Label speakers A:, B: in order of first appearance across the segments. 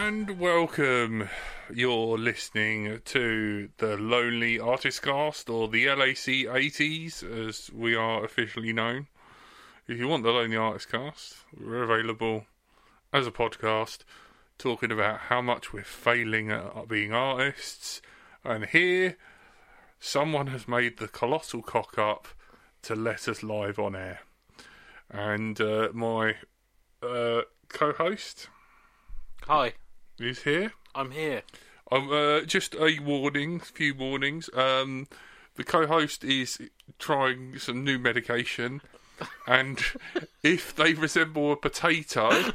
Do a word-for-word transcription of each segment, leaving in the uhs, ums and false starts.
A: And welcome. You're listening to the Lonely Artist Cast, or the L A C eighties, as we are officially known. If you want the Lonely Artist Cast, we're available as a podcast, talking about how much we're failing at being artists. And here, someone has made the colossal cock up to let us live on air. And uh, my uh, co-host...
B: Hi.
A: is here.
B: I'm here.
A: Um, uh, just a warning, few warnings. Um, the co-host is trying some new medication, and if they resemble a potato,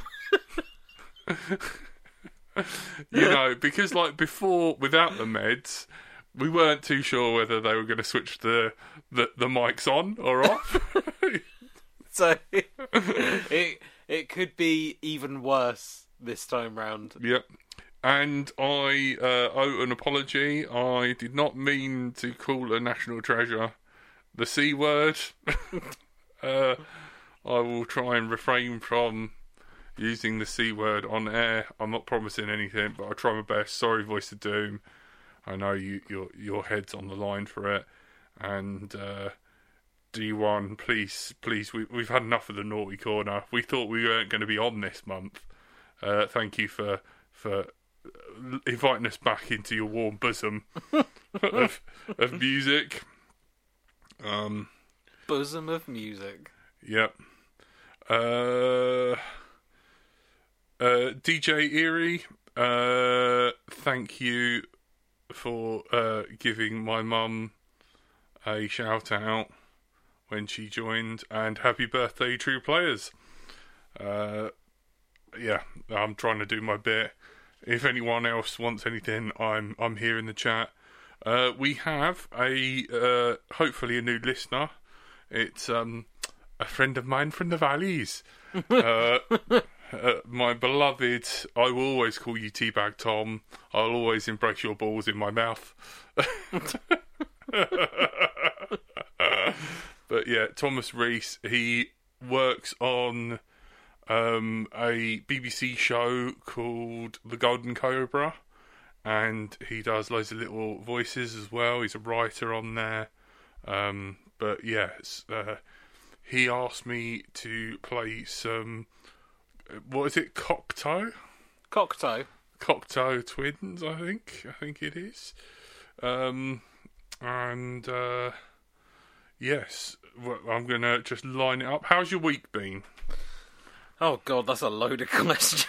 A: you know, because like before, without the meds, we weren't too sure whether they were going to switch the, the the mics on or off.
B: So it it could be even worse this time round.
A: Yep. And I uh, owe an apology. I did not mean to call a national treasure the C word. uh, I will try and refrain from using the C word on air. I'm not promising anything, but I'll try my best. Sorry, Voice of Doom. I know you, your your head's on the line for it. And uh, D one, please, please, we, we've had enough of the naughty corner. We thought we weren't going to be on this month. Uh, thank you for for inviting us back into your warm bosom of of music. Um,
B: bosom of music.
A: Yep. Uh, uh, D J Erie, uh, thank you for uh, giving my mum a shout out when she joined, and happy birthday, True Players. Uh, yeah, I'm trying to do my bit. If anyone else wants anything, I'm I'm here in the chat. Uh, we have a uh, hopefully a new listener. It's um, a friend of mine from the valleys. uh, uh, my beloved, I will always call you Teabag Tom. I'll always embrace your balls in my mouth. But yeah, Thomas Rees. He works on Um, a B B C show called The Golden Cobra, and he does loads of little voices as well. He's a writer on there. Um, but yes, uh, he asked me to play some, what is it, Cocteau?
B: Cocteau.
A: Cocteau Twins, I think. I think it is. Um, and uh, yes, I'm going to just line it up. How's your week been?
B: Oh God, that's a loaded question.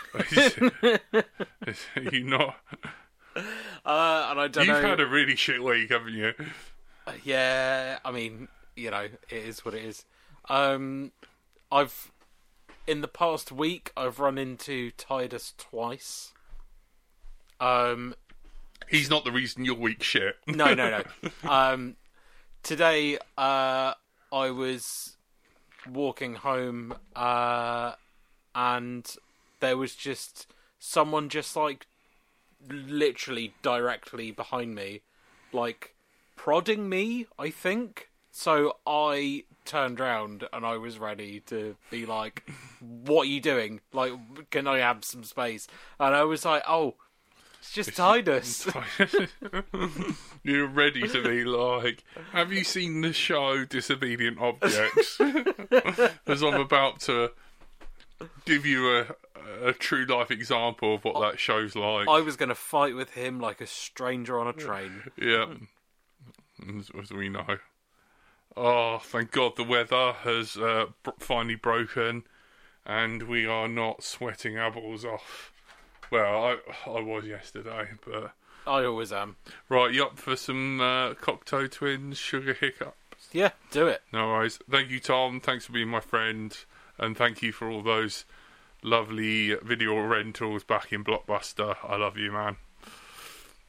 A: You not?
B: Uh, and I don't
A: You've
B: know.
A: had a really shit week, haven't you?
B: Uh, yeah, I mean, you know, it is what it is. Um, I've in the past week I've run into Tidus twice. Um,
A: he's not the reason your week's shit.
B: no, no, no. Um, today, uh, I was walking home. Uh. And there was just someone just like literally directly behind me, like prodding me, I think. So I turned round and I was ready to be like, what are you doing? Like, can I have some space? And I was like, oh, it's just Tidus.
A: You're ready to be like, have you seen the show Disobedient Objects? As I'm about to give you a a true life example of what that show's like.
B: I was going to fight with him like a stranger on a train.
A: Yeah, as, as we know. Oh, thank God the weather has uh, b- finally broken, and we are not sweating our balls off. Well, I I was yesterday, but
B: I always am.
A: Right, you up for some uh, Cocteau Twins Sugar Hiccups?
B: Yeah, do it.
A: No worries. Thank you, Tom. Thanks for being my friend. And thank you for all those lovely video rentals back in Blockbuster. I love you, man.